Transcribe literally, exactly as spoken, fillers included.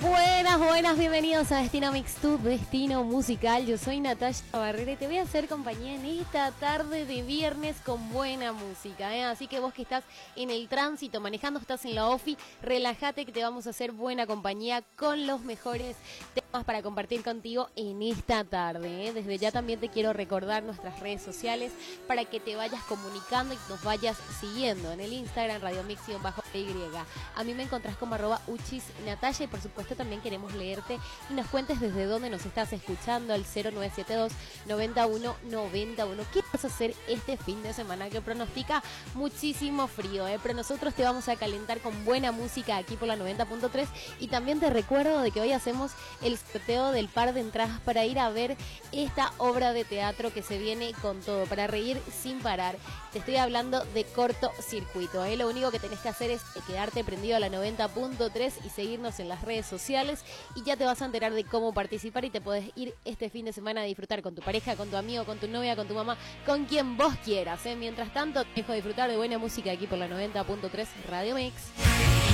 Buenas, buenas, bienvenidos a Destino Mix, tu destino musical. Yo soy Natalia Barrera y te voy a hacer compañía en esta tarde de viernes con buena música, ¿eh? Así que vos que estás en el tránsito, manejando, estás en la ofi, relájate que te vamos a hacer buena compañía con los mejores temas para compartir contigo en esta tarde, ¿eh? Desde ya también te quiero recordar nuestras redes sociales para que te vayas comunicando y nos vayas siguiendo en el Instagram Radio Mix-Y. A mí me encontrás como arroba uchis Natalia y por supuesto también queremos leerte y nos cuentes desde dónde nos estás escuchando al cero nueve siete dos, noventa y uno, noventa y uno. ¿Qué vas a hacer este fin de semana que pronostica muchísimo frío, eh? Pero nosotros te vamos a calentar con buena música aquí por la noventa punto tres y también te recuerdo de que hoy hacemos el sorteo del par de entradas para ir a ver esta obra de teatro que se viene con todo, para reír sin parar. Te estoy hablando de Cortocircuito, ¿eh? Lo único que tenés que hacer es quedarte prendido a la noventa punto tres y seguirnos en las redes sociales y ya te vas a enterar de cómo participar y te podés ir este fin de semana a disfrutar con tu pareja, con tu amigo, con tu novia, con tu mamá, con quien vos quieras, ¿eh? Mientras tanto, te dejo disfrutar de buena música aquí por la noventa punto tres Radio Mix.